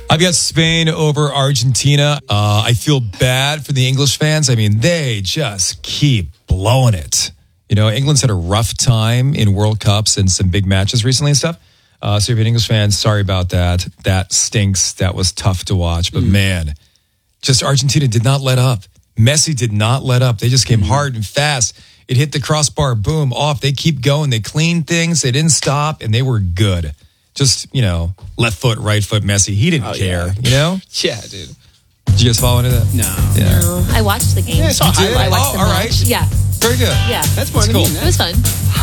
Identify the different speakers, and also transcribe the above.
Speaker 1: I've got Spain over Argentina. I feel bad for the English fans. I mean, they just keep blowing it. You know, England's had a rough time in World Cups and some big matches recently and stuff. So if you're an English fan, sorry about that. That stinks. That was tough to watch. But man, just Argentina did not let up. Messi did not let up. They just came hard and fast. It hit the crossbar, boom, off. They keep going. They cleaned things. They didn't stop, and they were good. Just, you know, left foot, right foot, Messi. He didn't care, you know?
Speaker 2: Yeah, dude.
Speaker 1: Did you guys follow into that?
Speaker 2: No.
Speaker 1: Yeah.
Speaker 3: No, I watched the game.
Speaker 2: Yeah, I saw
Speaker 1: You did?
Speaker 3: I watched the
Speaker 1: all
Speaker 3: match.
Speaker 1: right.
Speaker 3: Yeah.
Speaker 1: Very good.
Speaker 3: Yeah.
Speaker 2: That's more
Speaker 1: It's
Speaker 2: than
Speaker 1: cool.
Speaker 2: me.
Speaker 3: It was fun.